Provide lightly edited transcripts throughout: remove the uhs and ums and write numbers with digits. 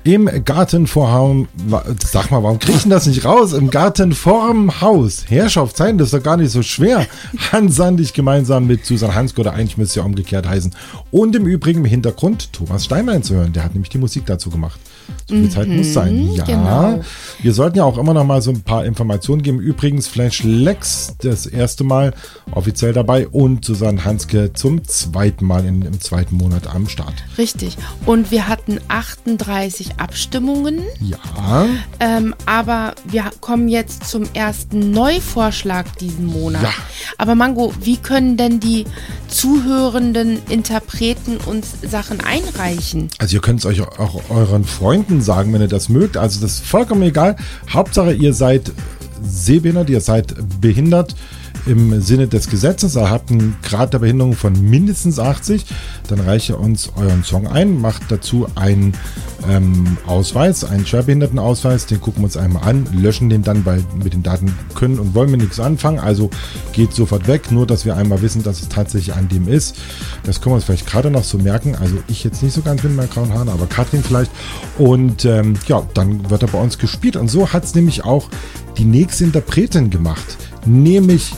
Im Garten vorm, sag mal, warum krieg ich denn das nicht raus? Im Garten vorm Haus. Herrschaftszeiten, das ist doch gar nicht so schwer. Hans Sandig gemeinsam mit Susan Hanske, oder eigentlich müsste es ja umgekehrt heißen. Und im Übrigen im Hintergrund Thomas Steinlein zu hören. Der hat nämlich die Musik dazu gemacht. So viel Zeit muss sein. Ja, genau. Wir sollten ja auch immer noch mal so ein paar Informationen geben. Übrigens Flash Lex das erste Mal offiziell dabei und Susanne Hanske zum zweiten Mal im zweiten Monat am Start. Richtig. Und wir hatten 38 Abstimmungen. Ja. Aber wir kommen jetzt zum ersten Neuvorschlag diesen Monat. Ja. Aber Mango, wie können denn die zuhörenden Interpreten uns Sachen einreichen? Also ihr könnt es euch auch euren Freunden sagen, wenn ihr das mögt. Also das ist vollkommen egal. Hauptsache ihr seid sehbehindert, ihr seid behindert im Sinne des Gesetzes, ihr habt einen Grad der Behinderung von mindestens 80, dann reicht ihr uns euren Song ein, macht dazu einen Ausweis, einen Schwerbehindertenausweis, den gucken wir uns einmal an, löschen den dann, weil mit den Daten können und wollen wir nichts anfangen, also geht sofort weg, nur dass wir einmal wissen, dass es tatsächlich an dem ist. Das können wir uns vielleicht gerade noch so merken, also ich jetzt nicht so ganz mit meinen grauen Haaren, aber Katrin vielleicht. Und ja, dann wird er bei uns gespielt und so hat es nämlich auch die nächste Interpretin gemacht, nämlich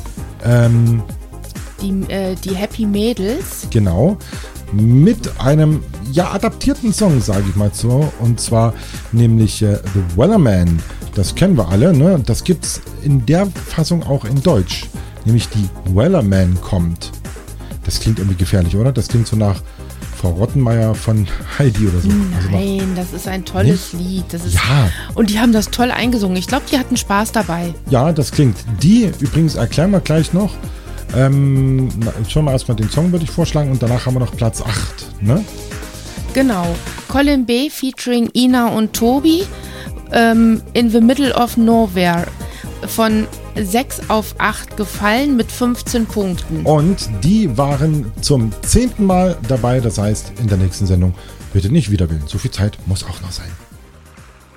die Happy Mädels. Genau, mit einem adaptierten Song, sage ich mal so, und zwar nämlich The Wellerman. Das kennen wir alle, ne? Das gibt's in der Fassung auch in Deutsch, nämlich die Wellerman kommt. Das klingt irgendwie gefährlich, oder? Das klingt so nach Frau Rottenmeier von Heidi oder so. Nein, das ist ein tolles Lied. Das ist, ja. Und die haben das toll eingesungen. Ich glaube, die hatten Spaß dabei. Ja, das klingt. Die, übrigens erklären wir gleich noch. Schauen wir erstmal den Song, würde ich vorschlagen. Und danach haben wir noch Platz 8. Ne? Genau. Colin B. featuring Ina und Tobi. In the Middle of Nowhere. Von 6 auf 8 gefallen mit 15 Punkten. Und die waren zum 10. Mal dabei. Das heißt, in der nächsten Sendung bitte nicht wieder wählen. So viel Zeit muss auch noch sein.